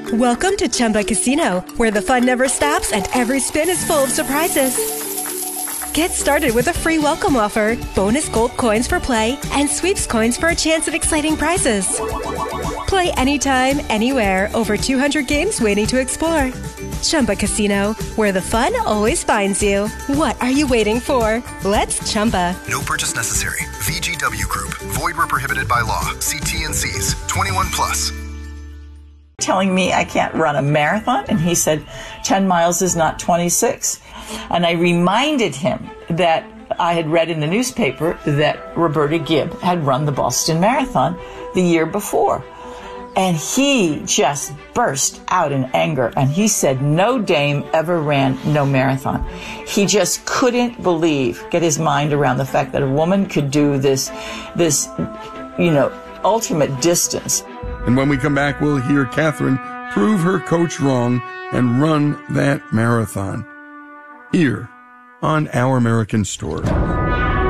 Welcome to Chumba Casino, where the fun never stops and every spin is full of surprises. Get started with a free welcome offer, bonus gold coins for play, and sweeps coins for a chance at exciting prizes. Play anytime, anywhere. Over 200 games waiting to explore. Chumba Casino, where the fun always finds you. What are you waiting for? Let's Chumba. No purchase necessary. VGW Group. Void where prohibited by law. See T&Cs. 21 plus. Telling me I can't run a marathon, and he said 10 miles is not 26. And I reminded him that I had read in the newspaper that Roberta Gibb had run the Boston Marathon the year before. And he just burst out in anger, and he said no dame ever ran no marathon. He just couldn't get his mind around the fact that a woman could do this, ultimate distance. And when we come back, we'll hear Catherine prove her coach wrong and run that marathon. Here on Our American Story.